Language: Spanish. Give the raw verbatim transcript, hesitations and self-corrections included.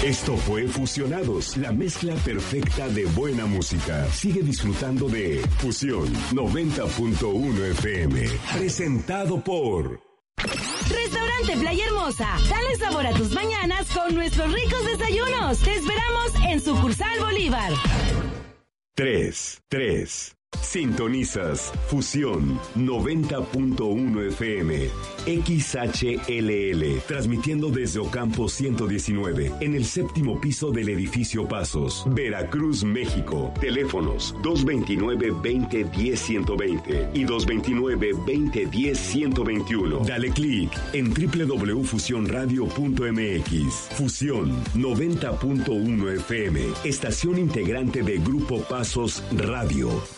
Esto fue Fusionados, la mezcla perfecta de buena música. Sigue disfrutando de Fusión noventa punto uno F M. Presentado por Restaurante Playa Hermosa. Dale sabor a tus mañanas con nuestros ricos desayunos. Te esperamos en Sucursal Bolívar. tres, tres. Sintonizas Fusión noventa punto uno F M, X H L L, transmitiendo desde Ocampo ciento diecinueve, en el séptimo piso del edificio Pasos, Veracruz, México. Teléfonos dos veintinueve, veinte, diez, ciento veinte y dos veintinueve, veinte, diez, ciento veintiuno. Dale clic en doble u doble u doble u punto fusión radio punto m x. Fusión noventa punto uno F M, estación integrante de Grupo Pasos Radio.